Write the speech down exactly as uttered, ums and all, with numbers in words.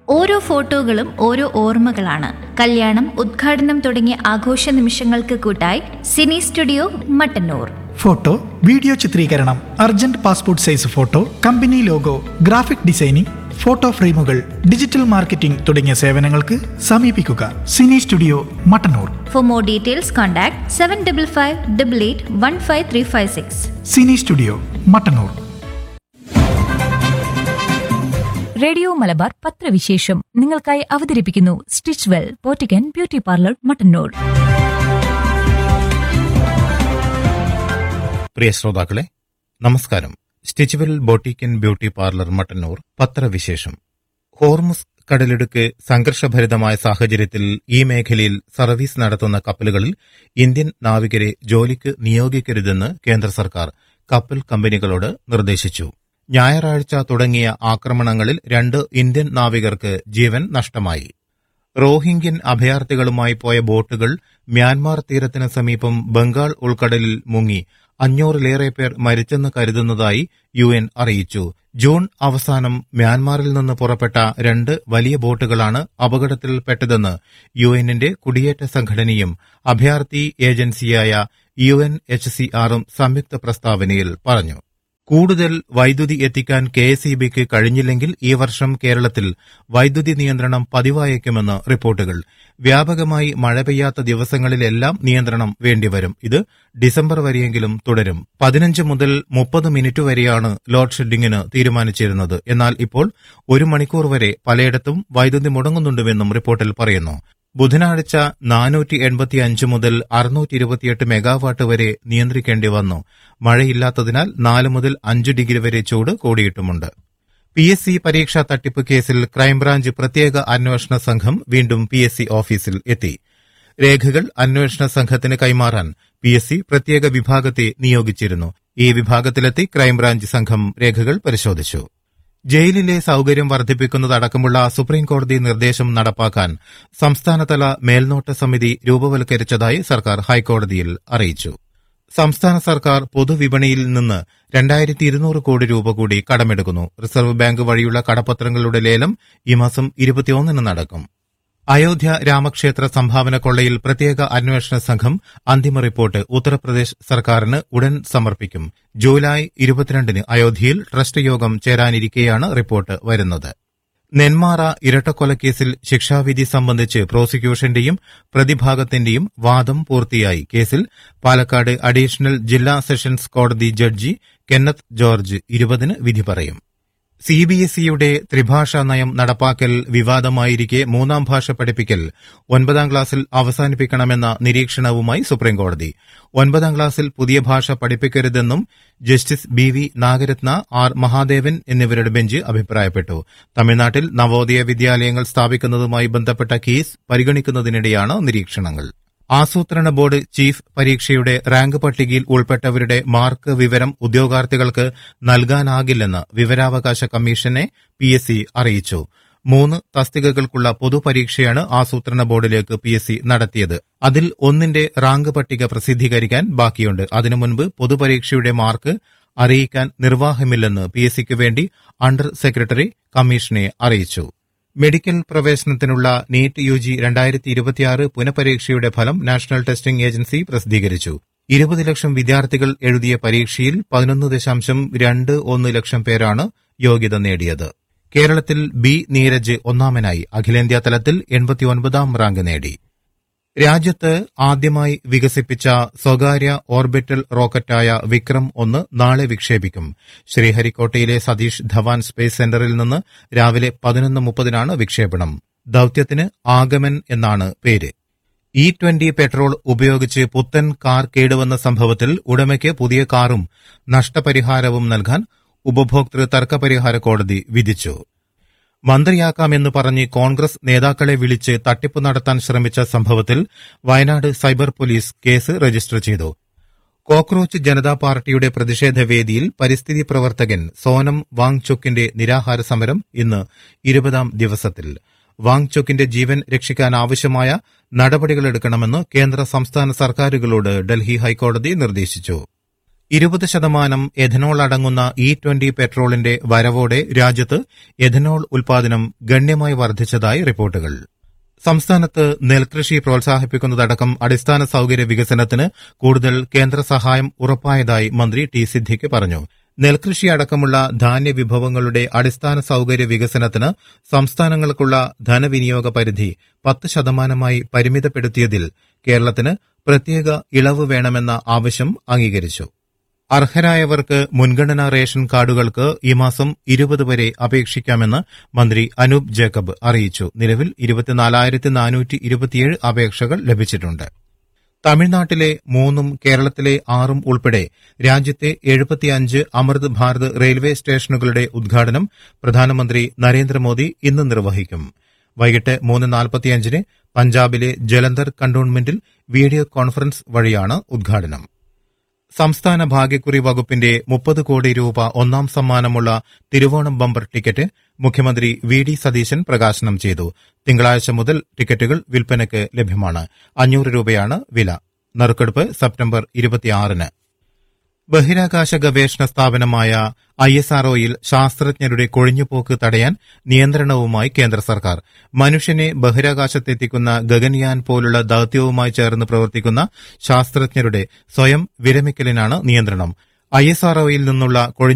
ഓരോ ഫോട്ടോകളും ഓരോ ഓർമ്മകളാണ്. കല്യാണം, ഉദ്ഘാടനം തുടങ്ങിയ ആഘോഷ നിമിഷങ്ങൾക്ക് കൂട്ടായി Sini studio Mattannur. Photo, video ചിത്രീകരണം, urgent passport size photo, company logo, graphic designing, photo ഫ്രെയിമുകൾ, ഡിജിറ്റൽ മാർക്കറ്റിംഗ് തുടങ്ങിയ സേവനങ്ങൾക്ക് സമീപിക്കുക Sini studio Mattannur. For more details contact seven double five double eight one five three five six. Sini studio Mattannur. Radio Malabar പത്രവിശേഷം നിങ്ങൾക്കായി അവതരിപ്പിക്കുന്നു stitch well പോറ്റിക്കൻ beauty parlour Mattannur. പ്രിയ ശ്രോതാക്കളെ, നമസ്കാരം. Stitchwell ബോട്ടിക്കൻ beauty parlour Mattannur പത്രവിശേഷം. ഹോർമുസ് കടലിടുക്ക് സംഘർഷഭരിതമായ സാഹചര്യത്തിൽ ഈ മേഖലയിൽ സർവീസ് നടത്തുന്ന കപ്പലുകളിൽ ഇന്ത്യൻ നാവികരെ ജോലിക്ക് നിയോഗിക്കരുതെന്ന് കേന്ദ്ര സർക്കാർ കപ്പൽ കമ്പനികളോട് നിർദ്ദേശിച്ചു. ഞായറാഴ്ച തുടങ്ങിയ ആക്രമണങ്ങളിൽ രണ്ട് ഇന്ത്യൻ നാവികർക്ക് ജീവൻ നഷ്ടമായി. റോഹിംഗ്യൻ അഭയാർത്ഥികളുമായി പോയ ബോട്ടുകൾ മ്യാൻമാർ തീരത്തിന് സമീപം ബംഗാൾ ഉൾക്കടലിൽ മുങ്ങി അഞ്ഞൂറിലേറെ പേർ മരിച്ചെന്ന് കരുതുന്നതായി യു എൻ അറിയിച്ചു. ജൂൺ അവസാനം മ്യാൻമാറിൽ നിന്ന് പുറപ്പെട്ട രണ്ട് വലിയ ബോട്ടുകളാണ് അപകടത്തിൽപ്പെട്ടതെന്ന് യു എന്നിന്റെ കുടിയേറ്റ സംഘടനയും അഭയാർത്ഥി ഏജൻസിയായ യു എൻ എച്ച് സി ആറും സംയുക്ത പ്രസ്താവനയിൽ പറഞ്ഞു. കൂടുതൽ വൈദ്യുതി എത്തിക്കാൻ കെ എസ് ഇ ബിക്ക് കഴിഞ്ഞില്ലെങ്കിൽ ഈ വർഷം കേരളത്തിൽ വൈദ്യുതി നിയന്ത്രണം പതിവായേക്കുമെന്ന് റിപ്പോർട്ടുകൾ. വ്യാപകമായി മഴ പെയ്യാത്ത ദിവസങ്ങളിലെല്ലാം നിയന്ത്രണം വേണ്ടിവരും. ഇത് ഡിസംബർ വരെയെങ്കിലും തുടരും. പതിനഞ്ച് മുതൽ മുപ്പത് മിനിറ്റ് വരെയാണ് ലോഡ് ഷെഡിംഗിന് തീരുമാനിച്ചിരുന്നത്. എന്നാൽ ഇപ്പോൾ ഒരു മണിക്കൂർ വരെ പലയിടത്തും വൈദ്യുതി മുടങ്ങുന്നുണ്ടെന്നും റിപ്പോർട്ടിൽ പറയുന്നു. ബുധനാഴ്ച നാനൂറ്റി എൺപത്തിയഞ്ച് മുതൽ അറുന്നൂറ്റി ഇരുപത്തിയെട്ട് മെഗാവാട്ട് വരെ നിയന്ത്രിക്കേണ്ടി വന്നു. മഴയില്ലാത്തതിനാൽ നാല് മുതൽ അഞ്ച് ഡിഗ്രി വരെ ചൂട് കൂടിയിട്ടുമുണ്ട്. പി എസ് സി പരീക്ഷാ തട്ടിപ്പ് കേസിൽ ക്രൈംബ്രാഞ്ച് പ്രത്യേക അന്വേഷണ സംഘം വീണ്ടും പി എസ് സി ഓഫീസിൽ എത്തി. രേഖകൾ അന്വേഷണ സംഘത്തിന് കൈമാറാൻ പി എസ് സി പ്രത്യേക വിഭാഗത്തെ നിയോഗിച്ചിരുന്നു. ഈ വിഭാഗത്തിലെത്തി ക്രൈംബ്രാഞ്ച് സംഘം രേഖകൾ പരിശോധിച്ചു. ജയിലിലെ സൌകര്യം വർദ്ധിപ്പിക്കുന്നതടക്കമുള്ള സുപ്രീംകോടതി നിർദ്ദേശം നടപ്പാക്കാൻ സംസ്ഥാനതല മേൽനോട്ട സമിതി രൂപവൽക്കരിച്ചതായി സർക്കാർ ഹൈക്കോടതിയിൽ അറിയിച്ചു. സംസ്ഥാന സർക്കാർ പൊതുവിപണിയിൽ നിന്ന് രണ്ടായിരത്തി ഇരുന്നൂറ് കോടി രൂപ കൂടി കടമെടുക്കുന്നു. റിസർവ് ബാങ്ക് വഴിയുള്ള കടപ്പത്രങ്ങളുടെ ലേലം ഈ മാസം ഇരുപത്തിയൊന്നിന് നടക്കും. അയോധ്യ രാമക്ഷേത്ര സംഭാവന കൊള്ളയിൽ പ്രത്യേക അന്വേഷണ സംഘം അന്തിമ റിപ്പോർട്ട് ഉത്തർപ്രദേശ് സർക്കാരിന് ഉടൻ സമർപ്പിക്കും. ജൂലൈ ഇരുപത്തിരണ്ടിന് അയോധ്യയിൽ ട്രസ്റ്റ് യോഗം ചേരാനിരിക്കെയാണ് റിപ്പോർട്ട് വരുന്നത്. നെന്മാറ ഇരട്ടക്കൊലക്കേസിൽ ശിക്ഷാവിധി സംബന്ധിച്ച് പ്രോസിക്യൂഷന്റെയും പ്രതിഭാഗത്തിന്റെയും വാദം പൂർത്തിയായി. കേസിൽ പാലക്കാട് അഡീഷണൽ ജില്ലാ സെഷൻസ് കോടതി ജഡ്ജി കെന്നത്ത് ജോർജ് ഇരുപതിന് വിധി പറയും. സി ബി എസ് ഇയുടെ ത്രിഭാഷാ നയം നടപ്പാക്കൽ വിവാദമായിരിക്കെ മൂന്നാം ഭാഷ പഠിപ്പിക്കൽ ഒൻപതാം ക്ലാസ്സിൽ അവസാനിപ്പിക്കണമെന്ന നിരീക്ഷണവുമായി സുപ്രീംകോടതി. ഒൻപതാം ക്ലാസ്സിൽ പുതിയ ഭാഷ പഠിപ്പിക്കരുതെന്നും justice B V Nagarathna, R Mahadevan എന്നിവരുടെ ബെഞ്ച് അഭിപ്രായപ്പെട്ടു. തമിഴ്നാട്ടിൽ നവോദയ വിദ്യാലയങ്ങൾ സ്ഥാപിക്കുന്നതുമായി ബന്ധപ്പെട്ട കേസ് പരിഗണിക്കുന്നതിനിടെയാണ് നിരീക്ഷണങ്ങൾ. ആസൂത്രണ ബോർഡ് ചീഫ് പരീക്ഷയുടെ റാങ്ക് പട്ടികയിൽ ഉൾപ്പെട്ടവരുടെ മാർക്ക് വിവരം ഉദ്യോഗാർത്ഥികൾക്ക് നൽകാനാകില്ലെന്ന് വിവരാവകാശ കമ്മീഷനെ പി എസ് സി അറിയിച്ചു. മൂന്ന് തസ്തികകൾക്കുള്ള പൊതുപരീക്ഷയാണ് ആസൂത്രണ ബോർഡിലേക്ക് പി എസ് സി നടത്തിയത്. അതിൽ ഒന്നിന്റെ റാങ്ക് പട്ടിക പ്രസിദ്ധീകരിക്കാൻ ബാക്കിയുണ്ട്. അതിനു മുൻപ് പൊതുപരീക്ഷയുടെ മാർക്ക് അറിയിക്കാൻ നിർവാഹമില്ലെന്ന് പി എസ് സിക്ക് വേണ്ടി അണ്ടർ സെക്രട്ടറി കമ്മീഷനെ അറിയിച്ചു. മെഡിക്കൽ പ്രവേശനത്തിനുള്ള നീറ്റ് യു ജി രണ്ടായിരത്തി ഇരുപത്തിയാറ് പുനഃപരീക്ഷയുടെ ഫലം നാഷണൽ ടെസ്റ്റിംഗ് ഏജൻസി പ്രസിദ്ധീകരിച്ചു. ഇരുപത് ലക്ഷം വിദ്യാർത്ഥികൾ എഴുതിയ പരീക്ഷയിൽ പതിനൊന്ന് ദശാംശം രണ്ട് ഒന്ന് ലക്ഷം പേരാണ് യോഗ്യത നേടിയത്. കേരളത്തിൽ ബി നീരജ് ഒന്നാമനായി. അഖിലേന്ത്യാ തലത്തിൽ എൺപത്തിയൊൻപതാം റാങ്ക് നേടി. രാജ്യത്ത് ആദ്യമായി വികസിപ്പിച്ച സ്വകാര്യ ഓർബിറ്റൽ റോക്കറ്റായ വിക്രം ഒന്ന് നാളെ വിക്ഷേപിക്കും. ശ്രീഹരിക്കോട്ടയിലെ സതീഷ് ധവാൻ സ്പേസ് സെന്ററിൽ നിന്ന് രാവിലെ പതിനൊന്ന് മുപ്പതിനാണ് വിക്ഷേപണം. ദൌത്യത്തിന് ആഗമൻ എന്നാണ് പേര്. ഇ ട്വന്റി പെട്രോൾ ഉപയോഗിച്ച് പുത്തൻ കാർ കേടുവന്ന സംഭവത്തിൽ ഉടമയ്ക്ക് പുതിയ കാറും നഷ്ടപരിഹാരവും നൽകാൻ ഉപഭോക്തൃ തർക്കപരിഹാര കോടതി വിധിച്ചു. മന്ത്രിയാക്കാമെന്ന് പറഞ്ഞ് കോൺഗ്രസ് നേതാക്കളെ വിളിച്ച് തട്ടിപ്പ് നടത്താൻ ശ്രമിച്ച സംഭവത്തിൽ Wayanad cyber police case register ചെയ്തു. കോക്രോച്ച് ജനതാ പാർട്ടിയുടെ പ്രതിഷേധവേദിയിൽ പരിസ്ഥിതി പ്രവർത്തകൻ സോനം വാങ്ചുക്കിന്റെ നിരാഹാര സമരം ഇന്ന് ഇരുപതാം ദിവസത്തിൽ. വാങ്ചുക്കിന്റെ ജീവൻ രക്ഷിക്കാനാവശ്യമായ നടപടികളെടുക്കണമെന്ന് കേന്ദ്ര സംസ്ഥാന സർക്കാരുകളോട് ഡൽഹി ഹൈക്കോടതി നിർദ്ദേശിച്ചു. ഇരുപത് ശതമാനം എഥനോൾ അടങ്ങുന്ന ഇ ട്വന്റി പെട്രോളിന്റെ വരവോടെ രാജ്യത്ത് എഥനോൾ ഉൽപാദനം ഗണ്യമായി വർദ്ധിച്ചതായി റിപ്പോർട്ടുകൾ. സംസ്ഥാനത്ത് നെൽകൃഷി പ്രോത്സാഹിപ്പിക്കുന്നതടക്കം അടിസ്ഥാന സൌകര്യ വികസനത്തിന് കൂടുതൽ കേന്ദ്ര സഹായം ഉറപ്പായതായി മന്ത്രി ടി സിദ്ദിഖ് പറഞ്ഞു. നെൽകൃഷി അടക്കമുള്ള ധാന്യവിഭവങ്ങളുടെ അടിസ്ഥാന സൌകര്യ വികസനത്തിന് സംസ്ഥാനങ്ങൾക്കുള്ള ധനവിനിയോഗ പരിധി പത്ത് ശതമാനമായി പരിമിതപ്പെടുത്തിയതിൽ കേരളത്തിന് പ്രത്യേക ഇളവ് വേണമെന്ന ആവശ്യം അംഗീകരിച്ചു. അർഹരായവർക്ക് മുൻഗണനാ റേഷൻ കാർഡുകൾക്ക് ഈ മാസം ഇരുപത് വരെ അപേക്ഷിക്കാമെന്ന് മന്ത്രി അനൂപ് ജേക്കബ് അറിയിച്ചു. നിലവിൽ ഇരുപത്തിനാലായിരത്തി നാനൂറ്റി ഇരുപത്തിയേഴ് അപേക്ഷകൾ ലഭിച്ചിട്ടുണ്ട്. തമിഴ്നാട്ടിലെ മൂന്നും കേരളത്തിലെ ആറും ഉൾപ്പെടെ രാജ്യത്തെ എഴുപത്തിയഞ്ച് അമൃത് ഭാരത് റെയിൽവേ സ്റ്റേഷനുകളുടെ ഉദ്ഘാടനം പ്രധാനമന്ത്രി നരേന്ദ്രമോദി ഇന്ന് നിർവഹിക്കും. വൈകിട്ട് മൂന്ന് നാൽപ്പത്തിയഞ്ചിന് പഞ്ചാബിലെ ജലന്ധർ കന്റോൺമെന്റിൽ വീഡിയോ കോൺഫറൻസ് വഴിയാണ് ഉദ്ഘാടനം. സംസ്ഥാന ഭാഗ്യക്കുറി വകുപ്പിന്റെ മുപ്പത് കോടി രൂപ ഒന്നാം സമ്മാനമുള്ള തിരുവോണം ബമ്പർ ടിക്കറ്റ് മുഖ്യമന്ത്രി വി ഡി സതീശൻ പ്രകാശനം ചെയ്തു. തിങ്കളാഴ്ച മുതൽ ടിക്കറ്റുകൾ വിൽപ്പനയ്ക്ക് ലഭ്യമാണ്. അഞ്ഞൂറ് രൂപയാണ് വില. നറുക്കെടുപ്പ് സെപ്റ്റംബർ ഇരുപത്തിയാറിന്. ബഹിരാകാശ ഗവേഷണ സ്ഥാപനമായ ഐ എസ് ആർ ഒയിൽ ശാസ്ത്രജ്ഞരുടെ കൊഴിഞ്ഞുപോക്ക് തടയാൻ നിയന്ത്രണവുമായി കേന്ദ്ര സർക്കാർ. മനുഷ്യനെ ബഹിരാകാശത്തെത്തിക്കുന്ന ഗഗൻയാൻ പോലുള്ള ദൌത്യവുമായി ചേർന്ന് പ്രവർത്തിക്കുന്ന ശാസ്ത്രജ്ഞരുടെ സ്വയം വിരമിക്കലിനാണ് നിയന്ത്രണം. ഐ എസ് ആർ ഒയിൽ നിന്നുള്ള